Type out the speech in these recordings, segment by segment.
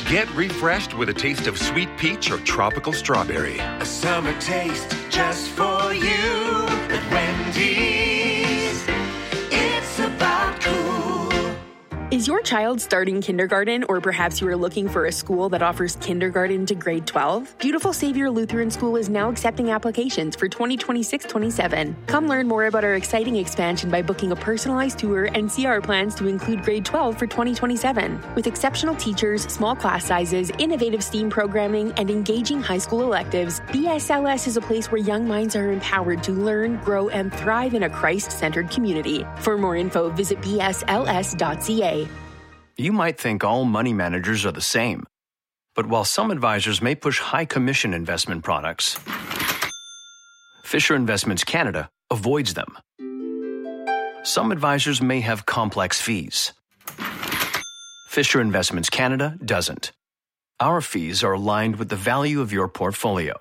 Get refreshed with a taste of sweet peach or tropical strawberry. A summer taste just for you at Wendy's. It's about cool. Is your child starting kindergarten, or perhaps you are looking for a school that offers kindergarten to grade 12? Beautiful Savior Lutheran School is now accepting applications for 2026-27. Come learn more about our exciting expansion by booking a personalized tour and see our plans to include grade 12 for 2027. With exceptional teachers, small class sizes, innovative STEAM programming, and engaging high school electives, BSLS is a place where young minds are empowered to learn, grow, and thrive in a Christ-centered community. For more info, visit bsls.ca. You might think all money managers are the same. But while some advisors may push high commission investment products, Fisher Investments Canada avoids them. Some advisors may have complex fees. Fisher Investments Canada doesn't. Our fees are aligned with the value of your portfolio.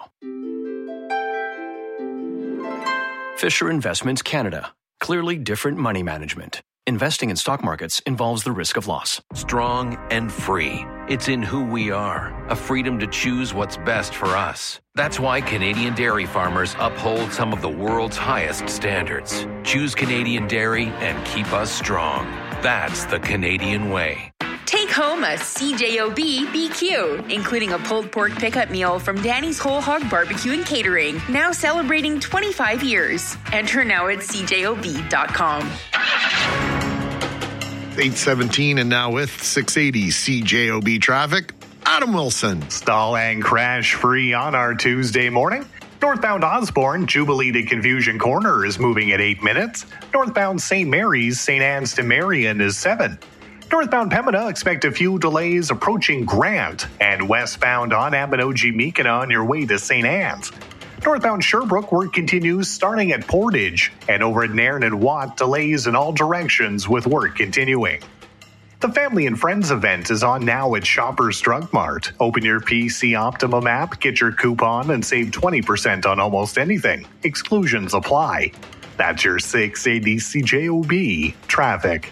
Fisher Investments Canada. Clearly different money management. Investing in stock markets involves the risk of loss. Strong and free. It's in who we are. A freedom to choose what's best for us. That's why Canadian dairy farmers uphold some of the world's highest standards. Choose Canadian dairy and keep us strong. That's the Canadian way. Take home a CJOB BQ, including a pulled pork pickup meal from Danny's Whole Hog Barbecue and Catering, now celebrating 25 years. Enter now at cjob.com. 8:17 and now with 680 CJOB traffic, Adam Wilson. Stall and crash free on our Tuesday morning. Northbound Osborne, Jubilee to Confusion Corner is moving at 8 minutes. Northbound St. Mary's, St. Anne's to Marion is 7. Northbound Pembina, expect a few delays approaching Grant. And westbound on Abinogi-Meekina on your way to St. Anne's. Northbound Sherbrooke, work continues starting at Portage. And over at Nairn and Watt, delays in all directions with work continuing. The Family and Friends event is on now at Shoppers Drug Mart. Open your PC Optimum app, get your coupon, and save 20% on almost anything. Exclusions apply. That's your 680 CJOB traffic.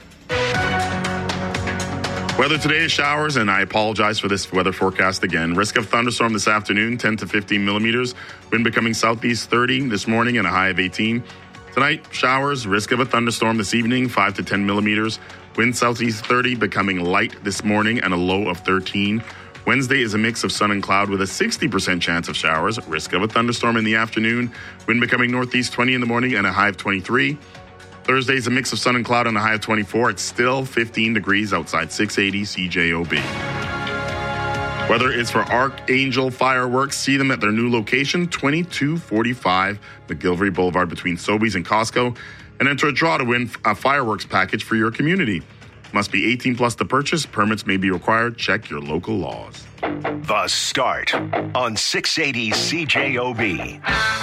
Weather today is showers, and I apologize for this weather forecast again. Risk of thunderstorm this afternoon, 10 to 15 millimeters. Wind becoming southeast 30 this morning and a high of 18. Tonight, showers, risk of a thunderstorm this evening, 5 to 10 millimeters. Wind southeast 30, becoming light this morning and a low of 13. Wednesday is a mix of sun and cloud with a 60% chance of showers. Risk of a thunderstorm in the afternoon. Wind becoming northeast 20 in the morning and a high of 23. Thursday is a mix of sun and cloud and a high of 24. It's still 15 degrees outside 680 CJOB. Weather is for Archangel Fireworks. See them at their new location, 2245 McGillivray Boulevard between Sobeys and Costco. And enter a draw to win a fireworks package for your community. Must be 18 plus to purchase. Permits may be required. Check your local laws. The Start on 680 CJOB.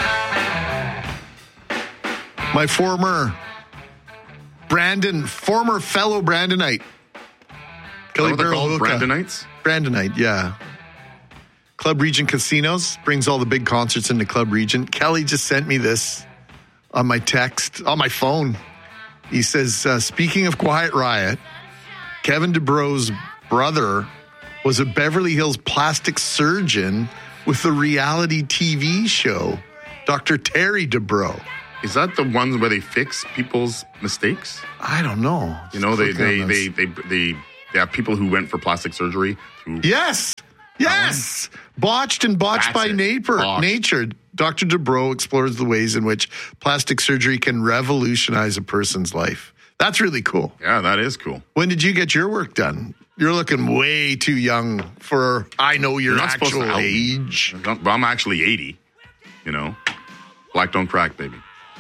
My former fellow Brandonite. Kelly Barrel Brandonites? Brandonite, yeah. Club Regent Casinos brings all the big concerts into Club Regent. Kelly just sent me this on my phone. He says, speaking of Quiet Riot, Kevin DuBro's brother was a Beverly Hills plastic surgeon with the reality TV show, Dr. Terry DuBro. Is that the ones where they fix people's mistakes? I don't know. You know, they have people who went for plastic surgery. Yes. Botched by nature. Dr. DuBro explores the ways in which plastic surgery can revolutionize a person's life. That's really cool. Yeah, that is cool. When did you get your work done? You're looking way too young for, I know your actual age. I'm actually 80, you know. Black don't crack, baby.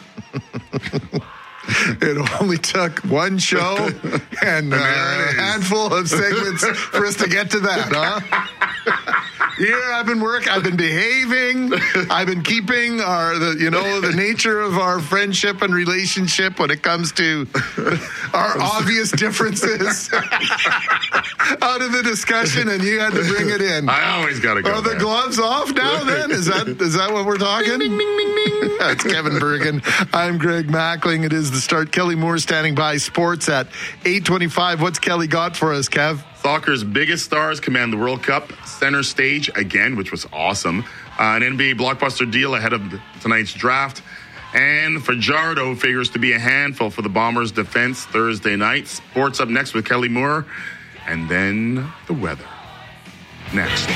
It only took one show and a handful of segments for us to get to that, huh? Here I've been behaving, I've been keeping the nature of our friendship and relationship when it comes to our obvious differences out out of the discussion and you had to bring it in. I always got to go. Are the gloves off now then? Is that what we're talking? Bing, bing, bing, bing. That's Kevin Bergen. I'm Greg Mackling. It is the start. Kelly Moore standing by. Sports at 8:25. What's Kelly got for us, Kev? Soccer's biggest stars command the World Cup center stage again, which was awesome. An NBA blockbuster deal ahead of tonight's draft. And Fajardo figures to be a handful for the Bombers' defense Thursday night. Sports up next with Kelly Moore. And then the weather. Next.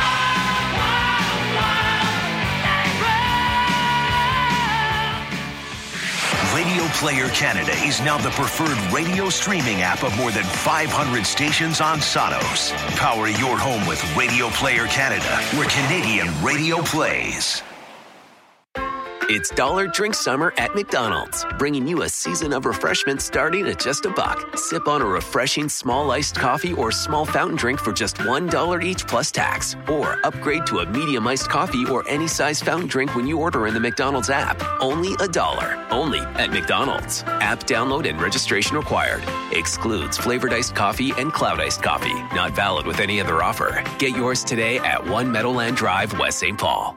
Radio Player Canada is now the preferred radio streaming app of more than 500 stations on Sonos. Power your home with Radio Player Canada, where Canadian radio plays. It's Dollar Drink Summer at McDonald's, bringing you a season of refreshment starting at just $1. Sip on a refreshing small iced coffee or small fountain drink for just $1 each plus tax. Or upgrade to a medium iced coffee or any size fountain drink when you order in the McDonald's app. Only $1. Only at McDonald's. App download and registration required. Excludes flavored iced coffee and cloud iced coffee. Not valid with any other offer. Get yours today at 1 Meadowland Drive, West St. Paul.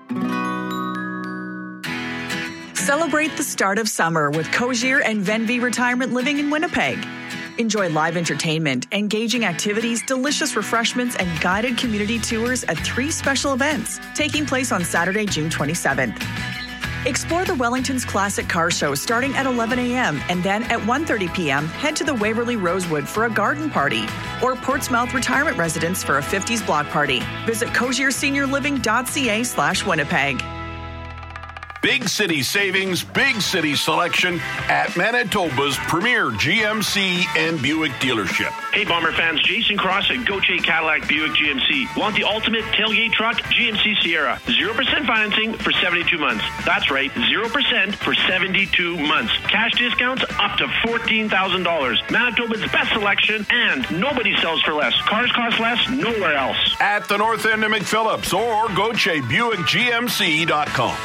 Celebrate the start of summer with Cozier and Venvy Retirement Living in Winnipeg. Enjoy live entertainment, engaging activities, delicious refreshments, and guided community tours at 3 special events taking place on Saturday, June 27th. Explore the Wellington's Classic Car Show starting at 11 a.m. and then at 1:30 p.m. head to the Waverly Rosewood for a garden party or Portsmouth Retirement Residence for a 50s block party. Visit CozierSeniorLiving.ca/Winnipeg. Big city savings, big city selection at Manitoba's premier GMC and Buick dealership. Hey, Bomber fans, Jason Cross at Gauthier Cadillac Buick GMC. Want the ultimate tailgate truck? GMC Sierra. 0% financing for 72 months. That's right, 0% for 72 months. Cash discounts up to $14,000. Manitoba's best selection, and nobody sells for less. Cars cost less nowhere else. At the north end of McPhillips or GautierBuickGMC.com.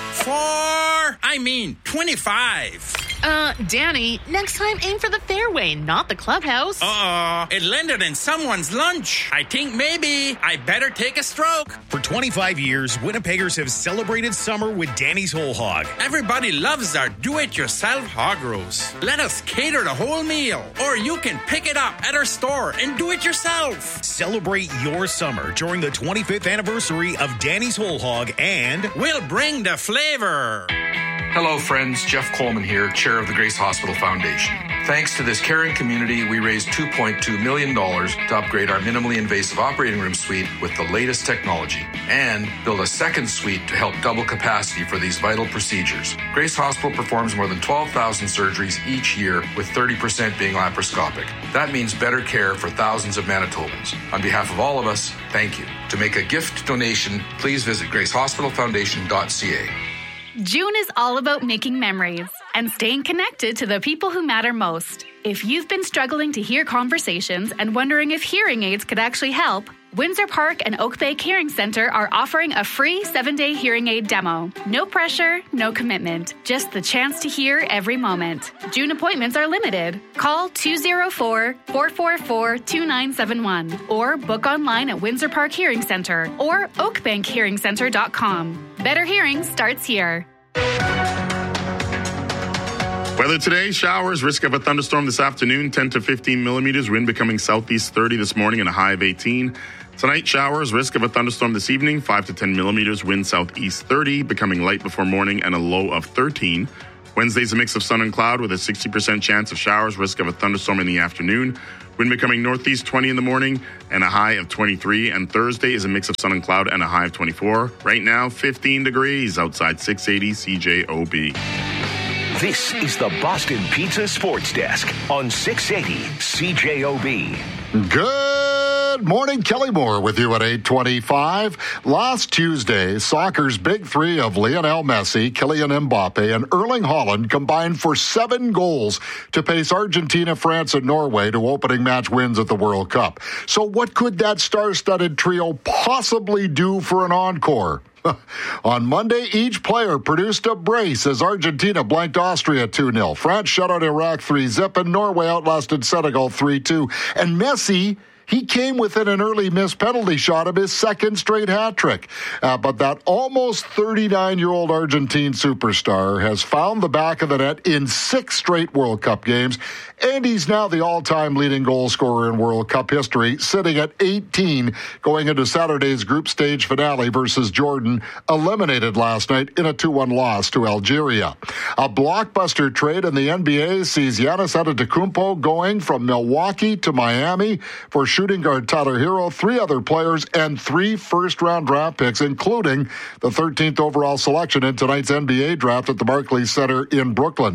25. Danny, next time aim for the fairway, not the clubhouse. It landed in someone's lunch. I think maybe I better take a stroke. For 25 years, Winnipeggers have celebrated summer with Danny's Whole Hog. Everybody loves our do-it-yourself hog roast. Let us cater the whole meal, or you can pick it up at our store and do it yourself. Celebrate your summer during the 25th anniversary of Danny's Whole Hog, and we'll bring the flavor. Hello, friends. Jeff Coleman here, chair of the Grace Hospital Foundation. Thanks to this caring community, we raised $2.2 million to upgrade our minimally invasive operating room suite with the latest technology and build a second suite to help double capacity for these vital procedures. Grace Hospital performs more than 12,000 surgeries each year, with 30% being laparoscopic. That means better care for thousands of Manitobans. On behalf of all of us, thank you. To make a gift donation, please visit gracehospitalfoundation.ca. June is all about making memories and staying connected to the people who matter most. If you've been struggling to hear conversations and wondering if hearing aids could actually help, Windsor Park and Oak Bay Hearing Center are offering a free 7-day hearing aid demo. No pressure, no commitment, just the chance to hear every moment. June appointments are limited. Call 204-444-2971 or book online at Windsor Park Hearing Center or oakbankhearingcenter.com. Better hearing starts here. Weather today, showers, risk of a thunderstorm this afternoon, 10 to 15 millimeters, wind becoming southeast 30 this morning and a high of 18. Tonight, showers, risk of a thunderstorm this evening, 5 to 10 millimeters, wind southeast 30, becoming light before morning and a low of 13. Wednesday's a mix of sun and cloud with a 60% chance of showers, risk of a thunderstorm in the afternoon. Wind becoming northeast 20 in the morning and a high of 23. And Thursday is a mix of sun and cloud and a high of 24. Right now, 15 degrees outside 680 CJOB. This is the Boston Pizza Sports Desk on 680 CJOB. Good morning, Kelly Moore with you at 8:25. Last Tuesday, soccer's big three of Lionel Messi, Kylian Mbappe, and Erling Haaland combined for 7 goals to pace Argentina, France, and Norway to opening match wins at the World Cup. So what could that star-studded trio possibly do for an encore? On Monday, each player produced a brace as Argentina blanked Austria 2-0. France shut out Iraq 3-0, and Norway outlasted Senegal 3-2. And Messi He came within an early missed penalty shot of his second straight hat trick. But that almost 39-year-old Argentine superstar has found the back of the net in 6 straight World Cup games, and he's now the all-time leading goal scorer in World Cup history, sitting at 18 going into Saturday's group stage finale versus Jordan, eliminated last night in a 2-1 loss to Algeria. A blockbuster trade in the NBA sees Giannis Antetokounmpo going from Milwaukee to Miami for shooting guard Tyler Hero, 3 other players, and 3 first-round draft picks, including the 13th overall selection in tonight's NBA draft at the Barclays Center in Brooklyn.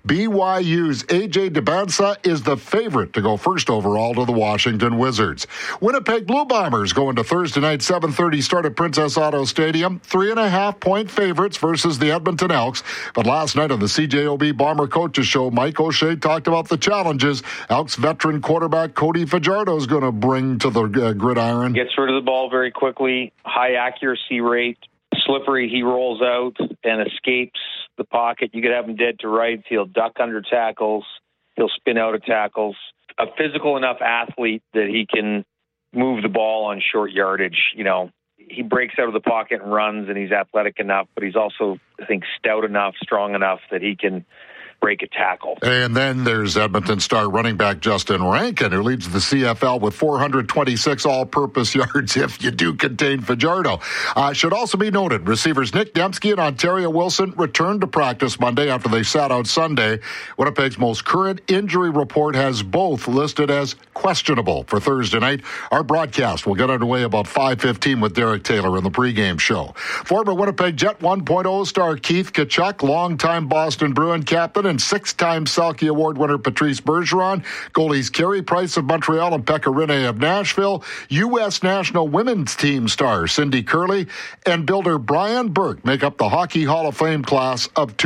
BYU's A.J. Debinsa is the favorite to go first overall to the Washington Wizards. Winnipeg Blue Bombers go into Thursday night 7:30 start at Princess Auto Stadium. 3.5-point favorites versus the Edmonton Elks. But last night on the CJOB Bomber Coaches Show, Mike O'Shea talked about the challenges Elks veteran quarterback Cody Fajardo is going to bring to the gridiron. Gets rid of the ball very quickly, high accuracy rate, slippery. He rolls out and escapes the pocket. You could have him dead to rights. He'll duck under tackles. He'll spin out of tackles. A physical enough athlete that he can move the ball on short yardage. You know, he breaks out of the pocket and runs, and he's athletic enough, but he's also, I think, stout enough, strong enough that he can break a tackle. And then there's Edmonton star running back Justin Rankin, who leads the CFL with 426 all-purpose yards if you do contain Fajardo. Should also be noted, receivers Nick Dembski and Ontario Wilson returned to practice Monday after they sat out Sunday. Winnipeg's most current injury report has both listed as questionable for Thursday night. Our broadcast will get underway about 5:15 with Derek Taylor in the pregame show. Former Winnipeg Jet 1.0 star Keith Tkachuk, longtime Boston Bruin captain, and 6-time Selke Award winner Patrice Bergeron, goalies Carey Price of Montreal and Pekka Rinne of Nashville, U.S. national women's team star Cindy Curley, and builder Brian Burke make up the Hockey Hall of Fame class of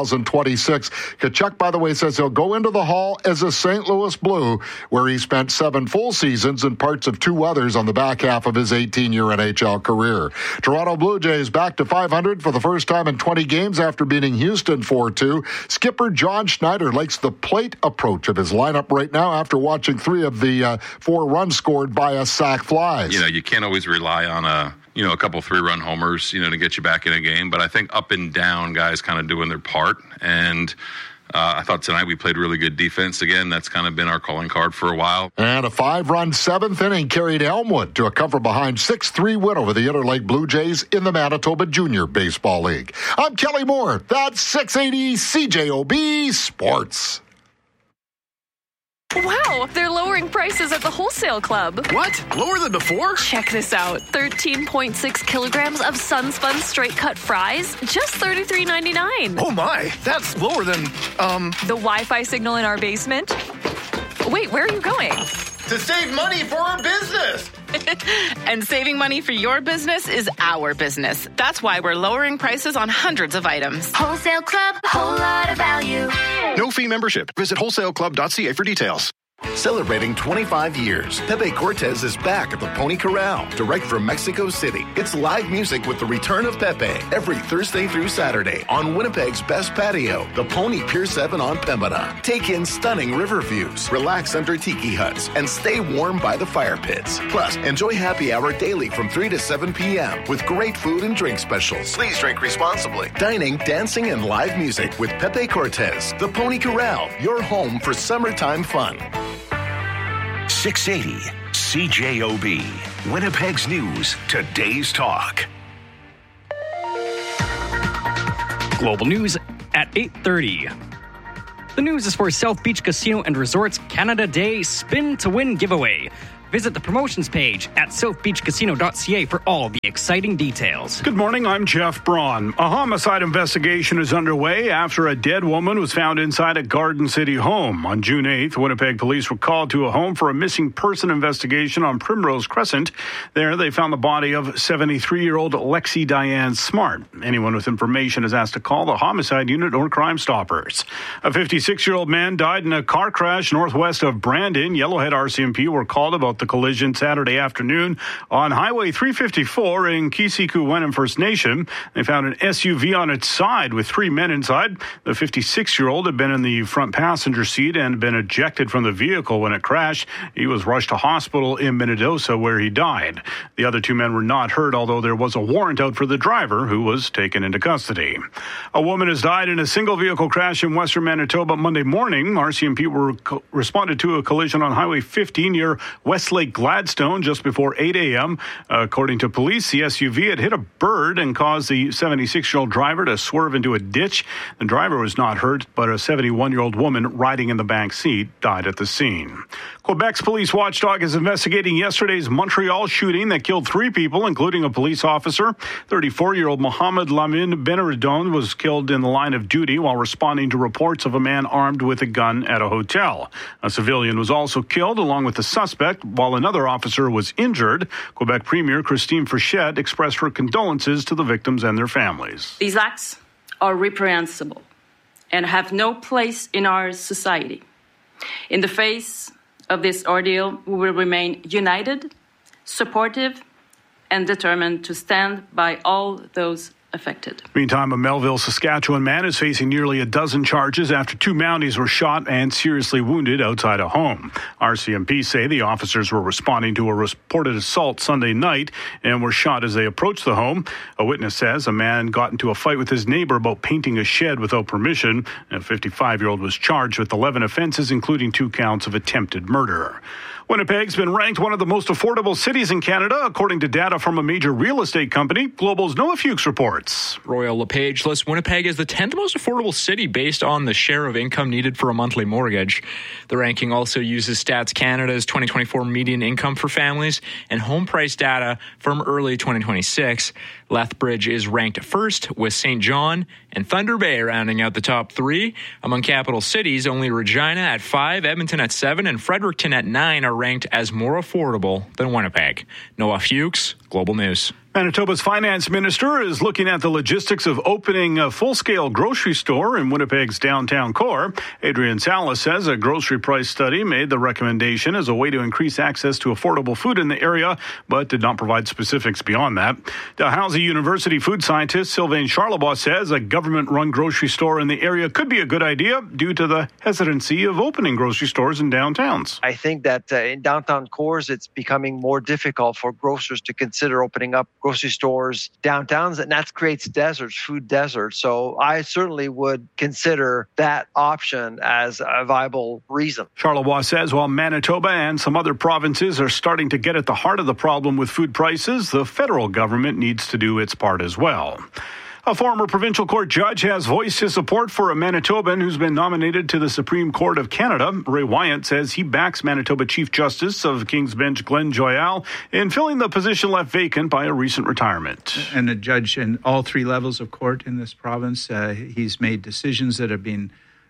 2026. Tkachuk, by the way, says he'll go into the Hall as a St. Louis Blue, where he spent 7 full seasons and parts of 2 others on the back half of his 18-year NHL career. Toronto Blue Jays back to 500 for the first time in 20 games after beating Houston 4-2. Skipper John Schneider likes the plate approach of his lineup right now after watching 3 of the 4 runs scored by a sac flies. You know, you can't always rely on a couple 3-run homers, to get you back in a game. But I think up and down guys kind of doing their part. And I thought tonight we played really good defense. Again, that's kind of been our calling card for a while. And a 5-run 7th inning carried Elmwood to a cover-behind 6-3 win over the Interlake Blue Jays in the Manitoba Junior Baseball League. I'm Kelly Moore. That's 680 CJOB Sports. Wow, they're lowering prices at the Wholesale Club. What? Lower than before? Check this out. 13.6 kilograms of Sunspun straight cut fries, just $33.99. Oh my, that's lower than, The Wi-Fi signal in our basement? Wait, where are you going? To save money for our business. And saving money for your business is our business. That's why we're lowering prices on hundreds of items. Wholesale Club, whole lot of value. No fee membership. Visit wholesaleclub.ca for details. Celebrating 25 years, Pepe Cortez is back at the Pony Corral, direct from Mexico City. It's live music with the return of Pepe every Thursday through Saturday on Winnipeg's best patio, the Pony Pier 7 on Pembina. Take in stunning river views, relax under tiki huts, and stay warm by the fire pits. Plus, enjoy happy hour daily from 3 to 7 p.m. with great food and drink specials. Please drink responsibly. Dining, dancing, and live music with Pepe Cortez. The Pony Corral, your home for summertime fun. 680 CJOB, Winnipeg's News, Today's Talk. Global News at 8:30. The news is for South Beach Casino and Resorts Canada Day Spin to Win giveaway. Visit the promotions page at southbeachcasino.ca for all the exciting details. Good morning, I'm Jeff Braun. A homicide investigation is underway after a dead woman was found inside a Garden City home. On June 8th, Winnipeg police were called to a home for a missing person investigation on Primrose Crescent. There, they found the body of 73-year-old Lexi Diane Smart. Anyone with information is asked to call the homicide unit or Crime Stoppers. A 56-year-old man died in a car crash northwest of Brandon. Yellowhead RCMP were called about the collision Saturday afternoon on Highway 354 in Kisikuwenem First Nation. They found an SUV on its side with 3 men inside. The 56-year-old had been in the front passenger seat and been ejected from the vehicle when it crashed. He was rushed to hospital in Minnedosa where he died. The other 2 men were not hurt, although there was a warrant out for the driver, who was taken into custody. A woman has died in a single-vehicle crash in western Manitoba Monday morning. RCMP responded to a collision on Highway 50 near Westlake Gladstone just before 8 a.m. According to police, the SUV had hit a bird and caused the 76-year-old driver to swerve into a ditch. The driver was not hurt, but a 71-year-old woman riding in the back seat died at the scene. Quebec's police watchdog is investigating yesterday's Montreal shooting that killed 3 people, including a police officer. 34-year-old Mohamed Lamine Benardon was killed in the line of duty while responding to reports of a man armed with a gun at a hotel. A civilian was also killed along with the suspect, while another officer was injured. Quebec Premier Christine Frechette expressed her condolences to the victims and their families. These acts are reprehensible and have no place in our society. In the face of this ordeal, we will remain united, supportive, and determined to stand by all those affected. Meantime, a Melville, Saskatchewan man is facing nearly a dozen charges after 2 Mounties were shot and seriously wounded outside a home. RCMP say the officers were responding to a reported assault Sunday night and were shot as they approached the home. A witness says a man got into a fight with his neighbor about painting a shed without permission. A 55-year-old was charged with 11 offenses, including 2 counts of attempted murder. Winnipeg's been ranked one of the most affordable cities in Canada, according to data from a major real estate company. Global's Noah Fuchs reports. Royal LePage lists Winnipeg as the 10th most affordable city based on the share of income needed for a monthly mortgage. The ranking also uses Stats Canada's 2024 median income for families and home price data from early 2026. Lethbridge is ranked first, with St. John and Thunder Bay rounding out the top 3. Among capital cities, only Regina at 5, Edmonton at 7, and Fredericton at 9 are ranked as more affordable than Winnipeg. Noah Fuchs, Global News. Manitoba's finance minister is looking at the logistics of opening a full-scale grocery store in Winnipeg's downtown core. Adrian Salas says a grocery price study made the recommendation as a way to increase access to affordable food in the area, but did not provide specifics beyond that. Dalhousie University food scientist Sylvain Charlebois says a government-run grocery store in the area could be a good idea due to the hesitancy of opening grocery stores in downtowns. I think that in downtown cores, it's becoming more difficult for grocers to consider opening up grocery stores downtowns, and that creates deserts, food deserts. So I certainly would consider that option as a viable reason. Charlebois says while Manitoba and some other provinces are starting to get at the heart of the problem with food prices, the federal government needs to do its part as well. A former provincial court judge has voiced his support for a Manitoban who's been nominated to the Supreme Court of Canada. Ray Wyant says he backs Manitoba Chief Justice of King's Bench Glenn Joyal in filling the position left vacant by a recent retirement. And a judge in all 3 levels of court in this province. He's made decisions that have been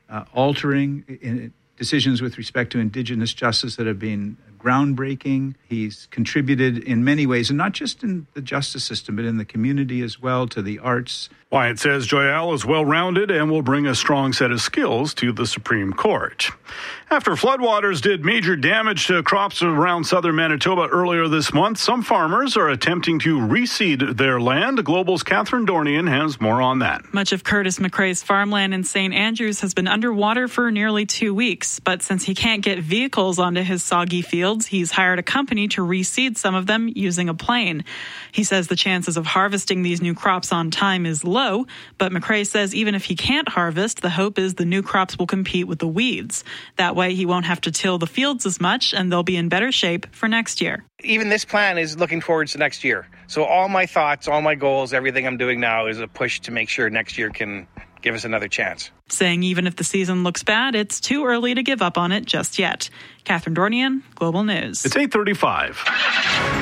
altering, decisions with respect to Indigenous justice that have been groundbreaking. He's contributed in many ways, and not just in the justice system, but in the community as well, to the arts. Wyant says Joyal is well-rounded and will bring a strong set of skills to the Supreme Court. After floodwaters did major damage to crops around southern Manitoba earlier this month, some farmers are attempting to reseed their land. Global's Catherine Dornian has more on that. Much of Curtis McRae's farmland in St. Andrews has been underwater for nearly 2 weeks, but since he can't get vehicles onto his soggy fields, he's hired a company to reseed some of them using a plane. He says the chances of harvesting these new crops on time is low, but McRae says even if he can't harvest, the hope is the new crops will compete with the weeds. That way he won't have to till the fields as much, and they'll be in better shape for next year. Even this plan is looking forward to next year. So all my thoughts, all my goals, everything I'm doing now is a push to make sure next year can give us another chance. Saying even if the season looks bad, it's too early to give up on it just yet. Catherine Dornian, Global News. It's 8:35.